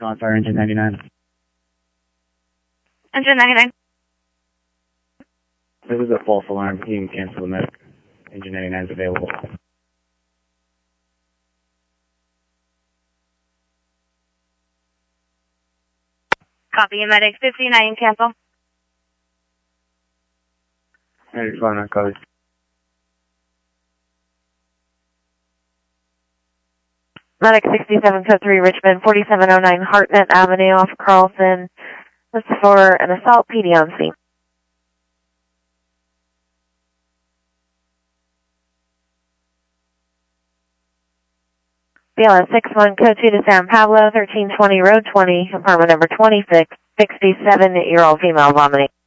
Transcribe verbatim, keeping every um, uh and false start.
On fire, engine ninety-nine. Engine ninety-nine. This is a false alarm. You can cancel the medic. Engine ninety-nine is available. Copy, medic fifty-nine, cancel. ninety-four, copy. Medic sixty-seven, code three, Richmond, forty-seven oh nine Hartnett Avenue off Carlson. This is for an assault P D on scene. B L S six one, code two to San Pablo, thirteen twenty, road twenty, apartment number twenty-six, sixty-seven-year-old female vomiting.